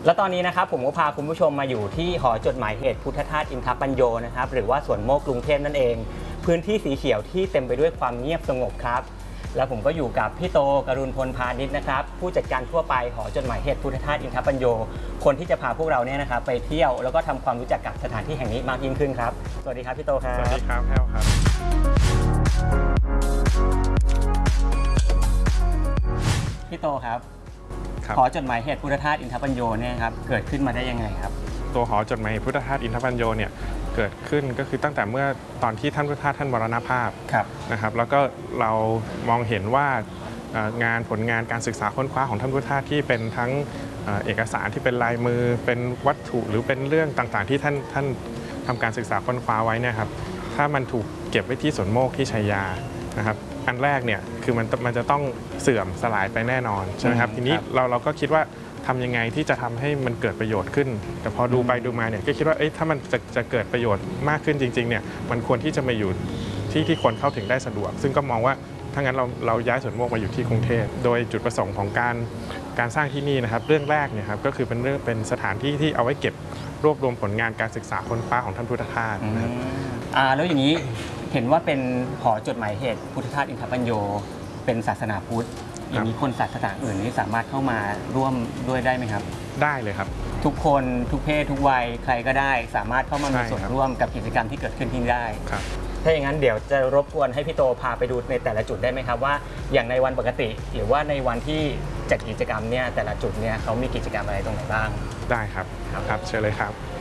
และตอนนี้นะครับผมก็พาคุณผู้ชมมาอยู่ที่หอจดหมายเหตุพุทธทาสอินทปัญโยนะครับหรือว่าสวนโมกกรุงเทพนั่นเองพื้นที่สีเขียวที่เต็มไปด้วยความเงียบสงบครับแล้วผมก็อยู่กับพี่โตกรุณพลพาณิชย์นะครับผู้จัดการทั่วไปหอจดหมายเหตุพุทธทาสอินทปัญโยคนที่จะพาพวกเราเนี่ยนะครับไปเที่ยวแล้วก็ทำความรู้จักกับสถานที่แห่งนี้มากยิ่งขึ้นครับสวัสดีครับพี่โตครับสวัสดีครับแพลวครับพี่โตครับหอจดหมายเหตุพุทธทาสอินทปัญโยเนี่ยครับเกิดขึ้นมาได้ยังไงครับตัวหอจดหมายพุทธทาสอินทปัญโยเนี่ยเกิดขึ้นก็คือตั้งแต่เมื่อตอนที่ท่านพุทธทาสท่านมรณภาพนะครับแล้วก็เรามองเห็นว่ผลงานการศึกษาค้นคว้าของท่านพุทธทาสที่เป็นทั้งเอกสารที่เป็นลายมือเป็นวัตถุหรือเป็นเรื่องต่างๆที่ท่านทำการศึกษาค้นคว้าไว้เนี่ยครับถ้ามันถูกเก็บไว้ที่สวนโมกที่ชัยยานะครับอันแรกเนี่ยคือมันจะต้องเสื่อมสลายไปแน่นอนใช่ไหมครับทีนี้เราก็คิดว่าทำยังไงที่จะทำให้มันเกิดประโยชน์ขึ้นแต่พอดูไปดูมาเนี่ยก็คิดว่าถ้ามันจะเกิดประโยชน์มากขึ้นจริงๆเนี่ยมันควรที่จะมาอยู่ที่คนเข้าถึงได้สะดวกซึ่งก็มองว่าถ้างั้นเราย้ายสวนโมกมาอยู่ที่กรุงเทพโดยจุดประสงค์ของการสร้างที่นี่นะครับเรื่องแรกเนี่ยครับก็คือเป็นสถานที่ที่เอาไว้เก็บรวบรวมผลงานการศึกษาค้นคว้าของท่านพุทธทาสนะครับแล้วอย่างนี้เห็นว่าเป็นหอจดหมายเหตุพุทธทาสอินทปัญโยเป็นศาสนาพุทธอย่างนี้คนศาสนาอื่นนี้สามารถเข้ามาร่วมด้วยได้ไหมครับได้เลยครับทุกคนทุกเพศทุกวัยใครก็ได้สามารถเข้ามามีส่วนร่วมกับกิจกรรมที่เกิดขึ้นที่นี่ได้ถ้าอย่างนั้นเดี๋ยวจะรบกวนให้พี่โตพาไปดูในแต่ละจุดได้ไหมครับว่าอย่างในวันปกติหรือว่าในวันที่จัดกิจกรรมเนี่ยแต่ละจุดเนี่ยเขามีกิจกรรมอะไรตรงไหนบ้างได้ครับเชิญเลยครับ